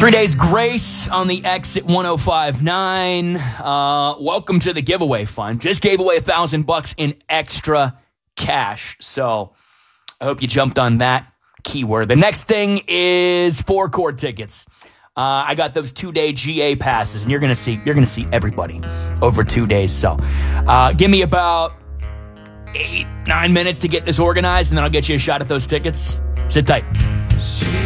3 days grace on the exit 1059. Welcome to the giveaway fund. Just gave away $1,000 in extra cash. So I hope you jumped on that keyword. The next thing is 4 chord tickets. I got those 2-day GA passes, and you're gonna see everybody over 2 days. So give me about 8-9 minutes to get this organized, and then I'll get you a shot at those tickets. Sit tight.